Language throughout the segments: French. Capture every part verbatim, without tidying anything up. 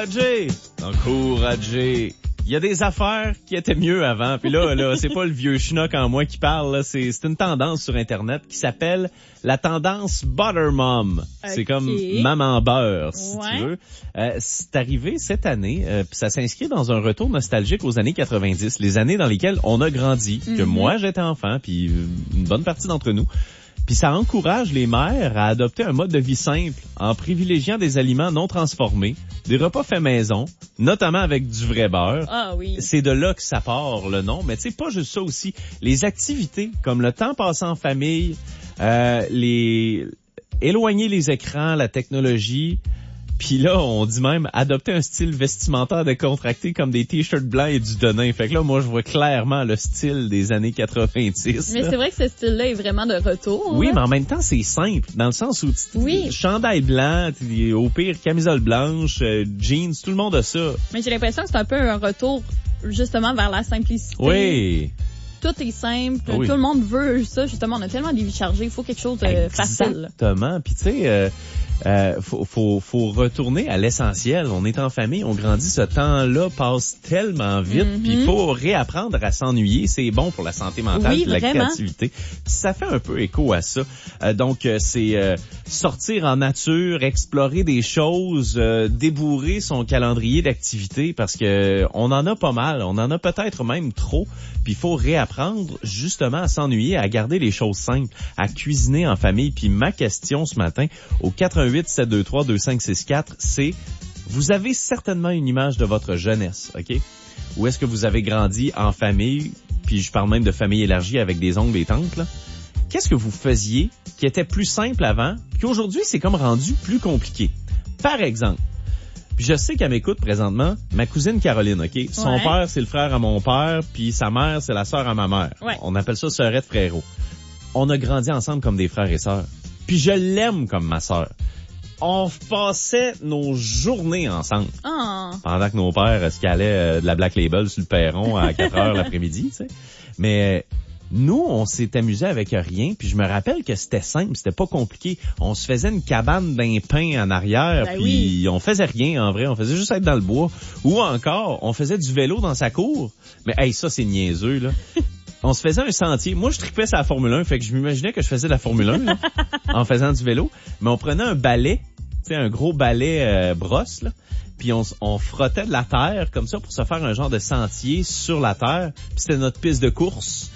Encouragé, encouragé. Il y a des affaires qui étaient mieux avant. Puis là, là, c'est pas le vieux schnock en moi qui parle. Là. C'est, c'est une tendance sur Internet qui s'appelle la tendance Butter Mom. Okay. C'est comme maman beurre, si ouais. tu veux. Euh, c'est arrivé cette année. Euh, puis ça s'inscrit dans un retour nostalgique aux années quatre-vingt-dix, les années dans lesquelles on a grandi, mm-hmm. que moi j'étais enfant, puis une bonne partie d'entre nous. Puis ça encourage les mères à adopter un mode de vie simple en privilégiant des aliments non transformés, des repas faits maison, notamment avec du vrai beurre. Ah oui. C'est de là que ça part le nom, mais tu sais pas juste ça aussi. Les activités comme le temps passé en famille, euh, les éloigner les écrans, la technologie. Puis là, on dit même adopter un style vestimentaire décontracté comme des t-shirts blancs et du denim. Fait que là, moi, je vois clairement le style des années quatre-vingt-dix. Mais là. C'est vrai que ce style-là est vraiment de retour. Oui, hein? mais en même temps, c'est simple. Dans le sens où tu oui. chandail blanc, au pire, camisole blanche, euh, jeans, tout le monde a ça. Mais j'ai l'impression que c'est un peu un retour justement vers la simplicité. Oui. Tout est simple, oui. tout le monde veut ça. Justement, on a tellement des vies chargées, il faut quelque chose de Exactement. facile. Exactement. Puis tu sais... Euh, Euh, faut, faut, faut retourner à l'essentiel. On est en famille, on grandit, ce temps-là passe tellement vite, mm-hmm. puis il faut réapprendre à s'ennuyer. C'est bon pour la santé mentale, oui, la vraiment. créativité. Ça fait un peu écho à ça. Euh, donc, euh, c'est euh, sortir en nature, explorer des choses, euh, débourrer son calendrier d'activités parce que on en a pas mal, on en a peut-être même trop. Puis il faut réapprendre justement à s'ennuyer, à garder les choses simples, à cuisiner en famille. Puis ma question ce matin au quatre-vingt-huit sept deux trois deux cinq six quatre, c'est vous avez certainement une image de votre jeunesse, OK? Ou est-ce que vous avez grandi en famille, puis je parle même de famille élargie avec des oncles et tantes, là? Qu'est-ce que vous faisiez qui était plus simple avant, puis qu'aujourd'hui c'est comme rendu plus compliqué? Par exemple, puis je sais qu'elle m'écoute présentement, ma cousine Caroline, OK? Son ouais. père, c'est le frère à mon père, puis sa mère, c'est la sœur à ma mère. Ouais. On appelle ça sœurette frérot. On a grandi ensemble comme des frères et sœurs. Puis je l'aime comme ma sœur. On passait nos journées ensemble. Oh. Pendant que nos pères se calaient de la Black Label sur le perron à quatre heures l'après-midi, tu sais. Mais nous, on s'est amusé avec rien, puis je me rappelle que c'était simple, c'était pas compliqué. On se faisait une cabane d'un pin en arrière, ben puis oui. on faisait rien en vrai, on faisait juste être dans le bois. Ou encore, on faisait du vélo dans sa cour. Mais hey, ça c'est niaiseux, là. On se faisait un sentier. Moi, je tripais sur la Formule un, fait que je m'imaginais que je faisais de la Formule un là, en faisant du vélo. Mais on prenait un balai, tu sais, un gros balai euh, brosse, là, puis on, on frottait de la terre comme ça pour se faire un genre de sentier sur la terre. Puis c'était notre piste de course.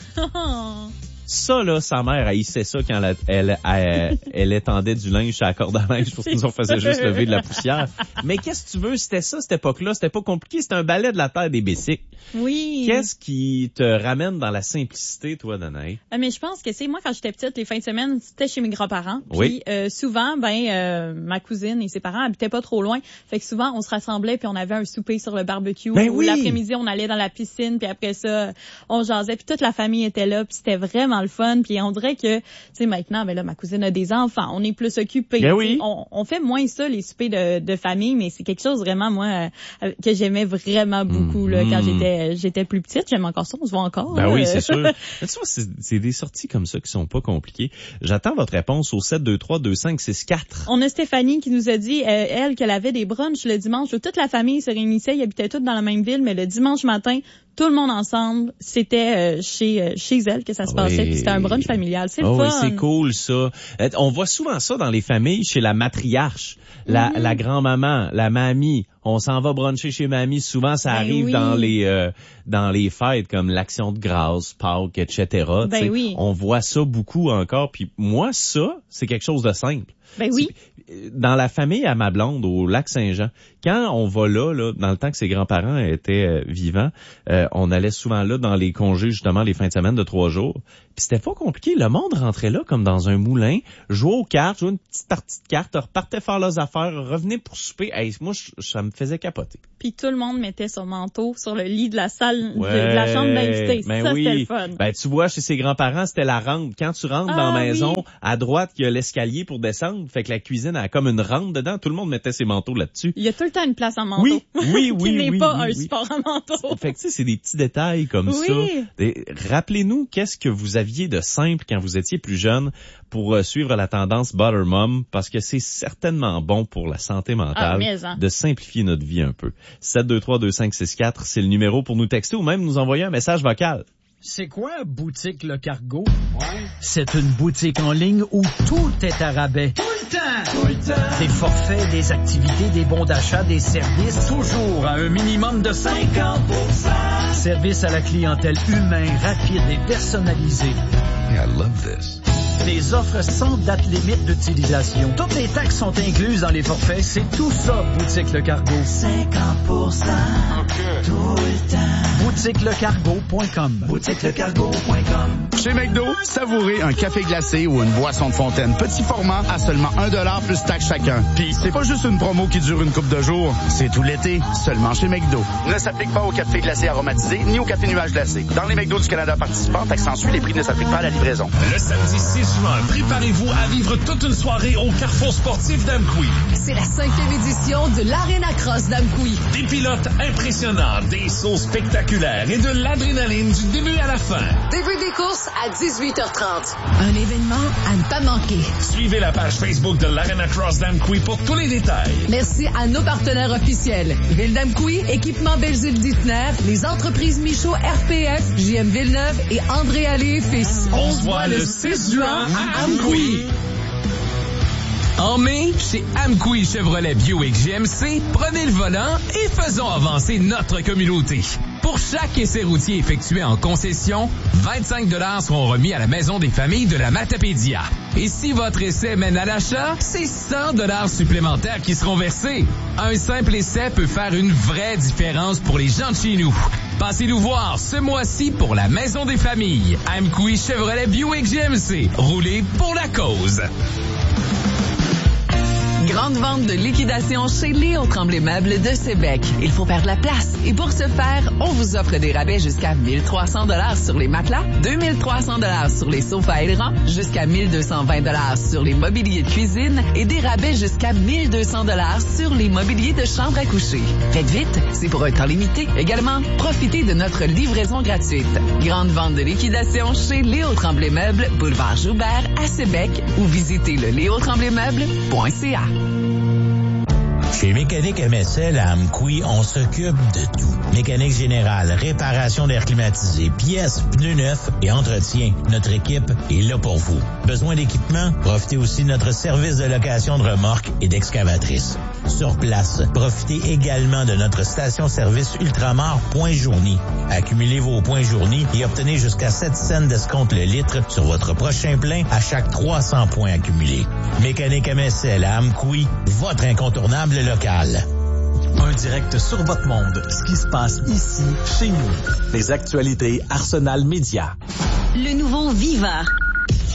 Ça, là, sa mère haïssait ça quand elle, elle, elle, elle étendait du linge sur la corde à linge pour que nous on faisait juste lever de la poussière. Mais qu'est-ce que tu veux? C'était ça, cette époque-là. C'était pas compliqué. C'était un balai de la terre des bicycles. Oui. Qu'est-ce qui te ramène dans la simplicité, toi, Danaï? Ah, mais je pense que c'est moi, quand j'étais petite, les fins de semaine, c'était chez mes grands-parents. Puis, oui. euh, souvent, ben, euh, ma cousine et ses parents habitaient pas trop loin. Fait que souvent, on se rassemblait puis on avait un souper sur le barbecue. Ben ou oui. l'après-midi, on allait dans la piscine puis après ça, on jasait puis toute la famille était là puis c'était vraiment le fun. Puis on dirait que, tu sais, maintenant, ben là, ma cousine a des enfants, on est plus occupés. Ben oui. On, on fait moins ça, les soupers de, de famille, mais c'est quelque chose vraiment, moi, euh, que j'aimais vraiment beaucoup, là, quand j'étais, j'étais plus petite. J'aime encore ça, on se voit encore. Ben là. oui, c'est sûr. Mais tu vois, c'est, c'est des sorties comme ça qui sont pas compliquées. J'attends votre réponse au sept deux trois deux cinq six quatre. On a Stéphanie qui nous a dit, euh, elle, qu'elle avait des brunchs le dimanche où toute la famille se réunissait, ils habitaient tous dans la même ville, mais le dimanche matin, tout le monde ensemble, c'était euh, chez euh, chez elle que ça se passait, oui. puis c'était un brunch familial. C'est oh, le fun. Oui, c'est cool, ça. On voit souvent ça dans les familles, chez la matriarche, la, mm-hmm. la grand-maman, la mamie. On s'en va bruncher chez mamie. Souvent, ça ben arrive oui. dans les euh, dans les fêtes comme l'Action de grâce, Pâques, et cetera. Ben oui. On voit ça beaucoup encore. Puis moi, ça, c'est quelque chose de simple. Ben oui. Dans la famille à ma blonde, au Lac-Saint-Jean, quand on va là, là, dans le temps que ses grands-parents étaient euh, vivants, euh, on allait souvent là dans les congés, justement, les fins de semaine de trois jours. Puis c'était pas compliqué. Le monde rentrait là comme dans un moulin, jouait aux cartes, jouait une petite partie de cartes, repartait faire leurs affaires, revenait pour souper. Hey, moi, je, ça me faisait capoter. Puis tout le monde mettait son manteau sur le lit de la salle, ouais, de, de la chambre d'invité. Ben ça, oui. c'était le fun. Ben tu vois, chez ses grands-parents, c'était la rampe. Quand tu rentres ah, dans la maison, oui. à droite, il y a l'escalier pour descendre. grande, fait que la cuisine a comme une rampe dedans. Tout le monde mettait ses manteaux là-dessus. Il y a tout le temps une place en manteau. Oui, oui, oui, qui n'est oui, pas oui, un oui. support en manteau. Fait que tu sais, c'est des petits détails comme Oui. ça. Des- Rappelez-nous qu'est-ce que vous aviez de simple quand vous étiez plus jeune pour euh, suivre la tendance Butter Mom, parce que c'est certainement bon pour la santé mentale Ah, mais, hein. de simplifier notre vie un peu. sept deux trois deux cinq six quatre, c'est le numéro pour nous texter ou même nous envoyer un message vocal. C'est quoi Boutique Le Cargo? Ouais. C'est une boutique en ligne où tout est à rabais. Tout le temps! Tout le temps! Des forfaits, des activités, des bons d'achat, des services, toujours à un minimum de cinquante pour cent. Service à la clientèle humain, rapide et personnalisé. Yeah, I love this. Des offres sans date limite d'utilisation. Toutes les taxes sont incluses dans les forfaits. C'est tout ça, Boutique Le Cargo. cinquante pour cent. Okay. Tout le temps. boutique le cargo point com. boutique le cargo point com. Chez McDo, savourez un café glacé ou une boisson de fontaine petit format à seulement un dollar plus taxe chacun. Puis c'est pas juste une promo qui dure une couple de jours, c'est tout l'été, seulement chez McDo. Ne s'applique pas au café glacé aromatisé ni au café nuage glacé. Dans les McDo du Canada participants, taxe s'ensuit, les prix ne s'appliquent pas à la livraison. Le samedi six juin, préparez-vous à vivre toute une soirée au Carrefour sportif d'Amqui. C'est la cinquième édition de l'Arena Cross d'Amqui. Des pilotes impressionnants, des sauts spectaculaires et de l'adrénaline du début à la fin. Début des courses à dix-huit heures trente. Un événement à ne pas manquer. Suivez la page Facebook de l'Arena Cross d'Amqui pour tous les détails. Merci à nos partenaires officiels. Ville d'Amqui, Équipement Belzile-Dithner, les entreprises Michaud R P F, J M Villeneuve et André Allé et Fils. On se voit le six juin à Amqui. En mai, chez Amqui Chevrolet Buick G M C, prenez le volant et faisons avancer notre communauté. Pour chaque essai routier effectué en concession, vingt-cinq dollars seront remis à la Maison des familles de la Matapédia. Et si votre essai mène à l'achat, c'est cent dollars supplémentaires qui seront versés. Un simple essai peut faire une vraie différence pour les gens de chez nous. Passez nous voir ce mois-ci pour la Maison des familles. Amqui Chevrolet Buick G M C. Roulez pour la cause. Grande vente de liquidation chez Léo Tremblay Meubles de Sébec. Il faut faire de la place. Et pour ce faire, on vous offre des rabais jusqu'à mille trois cents dollars sur les matelas, deux mille trois cents dollars sur les sofas ailerons, jusqu'à mille deux cent vingt dollars sur les mobiliers de cuisine et des rabais jusqu'à mille deux cents dollars sur les mobiliers de chambre à coucher. Faites vite, c'est pour un temps limité. Également, profitez de notre livraison gratuite. Grande vente de liquidation chez Léo Tremblay Meubles, boulevard Joubert à Sébec ou visitez le léo tremblay meubles point c a. Chez Mécanique M S L à Amqui, on s'occupe de tout. Mécanique générale, réparation d'air climatisé, pièces, pneus neufs et entretien. Notre équipe est là pour vous. Besoin d'équipement? Profitez aussi de notre service de location de remorques et d'excavatrices. Sur place, profitez également de notre station-service Ultramar Point Journée. Accumulez vos points journée et obtenez jusqu'à sept cents d'escompte le litre sur votre prochain plein à chaque trois cents points accumulés. Mécanique M S L à Amqui, votre incontournable local. Un direct sur votre monde. Ce qui se passe ici, chez nous. Les actualités Arsenal Média. Le nouveau Viva,